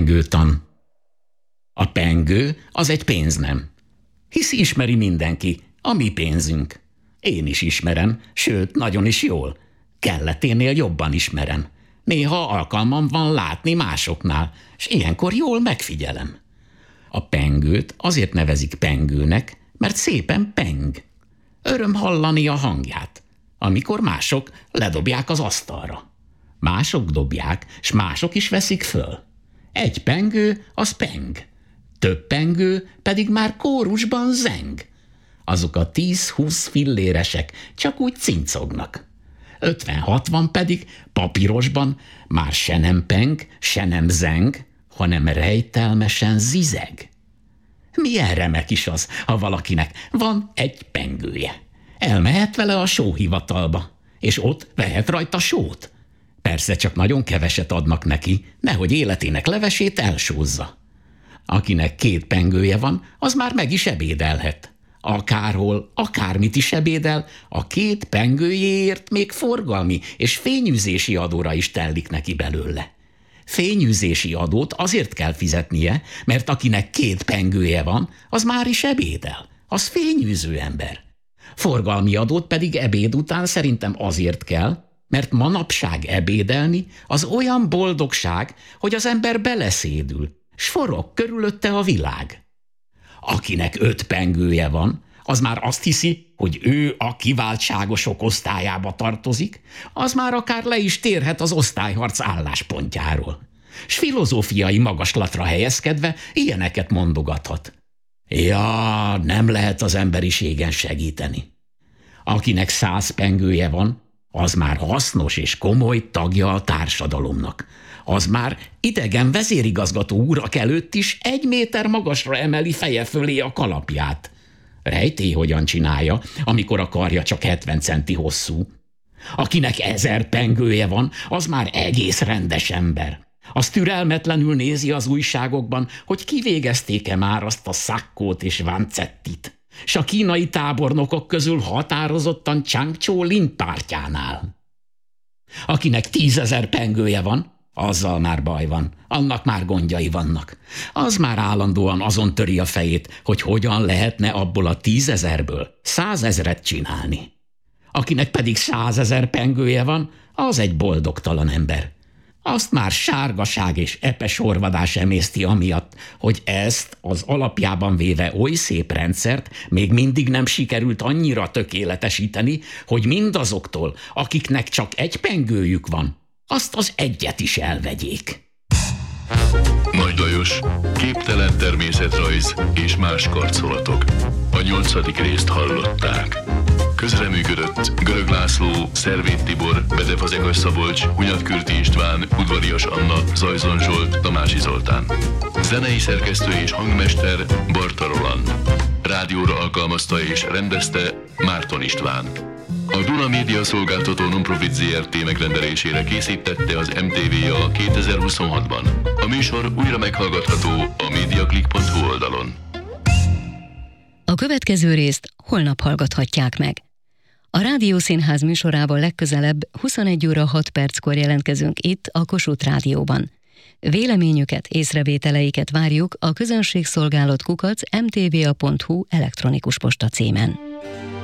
Pengőtan. A pengő az egy pénznem. Hisz ismeri mindenki, a mi pénzünk. Én is ismerem, sőt, nagyon is jól. Kelleténél jobban ismerem. Néha alkalmam van látni másoknál, és ilyenkor jól megfigyelem. A pengőt azért nevezik pengőnek, mert szépen peng. Öröm hallani a hangját, amikor mások ledobják az asztalra. Mások dobják, s mások is veszik föl. Egy pengő, az peng. Több pengő pedig már kórusban zeng. Azok a 10-20 filléresek csak úgy cincognak. 50-60 pedig papírosban már se nem peng, se nem zeng, hanem rejtelmesen zizeg. Milyen remek is az, ha valakinek van egy pengője. Elmehet vele a sóhivatalba, és ott vehet rajta sót. Persze csak nagyon keveset adnak neki, nehogy életének levesét elsózza. Akinek 2 pengője van, az már meg is ebédelhet. Akárhol, akármit is ebédel, a 2 pengőjéért még forgalmi és fényűzési adóra is tellik neki belőle. Fényűzési adót azért kell fizetnie, mert akinek 2 pengője van, az már is ebédel. Az fényűző ember. Forgalmi adót pedig ebéd után szerintem azért kell, mert manapság ebédelni az olyan boldogság, hogy az ember beleszédül, s forog körülötte a világ. Akinek 5 pengője van, az már azt hiszi, hogy ő a kiváltságosok osztályába tartozik, az már akár le is térhet az osztályharc álláspontjáról. S filozófiai magaslatra helyezkedve ilyeneket mondogathat. Ja, nem lehet az emberiségen segíteni. Akinek 100 pengője van, az már hasznos és komoly tagja a társadalomnak. Az már idegen vezérigazgató urak előtt is 1 méter magasra emeli feje fölé a kalapját. Rejtély hogyan csinálja, amikor a karja csak 70 centi hosszú. Akinek 1000 pengője van, az már egész rendes ember. Az türelmetlenül nézi az újságokban, hogy kivégezték-e már azt a Sakkót és Vanzettit, s a kínai tábornokok közül határozottan Csang Csó-lin pártjánál. Akinek 10 000 pengője van, azzal már baj van, annak már gondjai vannak. Az már állandóan azon töri a fejét, hogy hogyan lehetne abból a 10 000-ből 100 000-et csinálni. Akinek pedig 100 000 pengője van, az egy boldogtalan ember. Azt már sárgaság és epesorvadás emészti amiatt, hogy ezt az alapjában véve oly szép rendszert még mindig nem sikerült annyira tökéletesíteni, hogy mindazoktól, akiknek csak 1 pengőjük van, azt az egyet is elvegyék. Nagy Lajos, képtelen természetrajz és más karcolatok. A 8. részt hallották. Közreműködött Görög László, Szervét Tibor, Bedefazekas Szabolcs, Hunyatkürti István, Udvarias Anna, Zajzon Zsolt, Tamási Zoltán. Zenei szerkesztő és hangmester Barta Roland. Rádióra alkalmazta és rendezte Márton István. A Duna Média Szolgáltató Nonprofit Zrt. Megrendelésére készítette az MTV-a 2026-ban. A műsor újra meghallgatható a mediaclick.hu oldalon. A következő részt holnap hallgathatják meg. A Rádiószínház műsorával legközelebb 21 óra 6 perckor jelentkezünk itt a Kossuth Rádióban. Véleményüket, észrevételeiket várjuk a közönségszolgálat @mtva.hu elektronikus posta címen.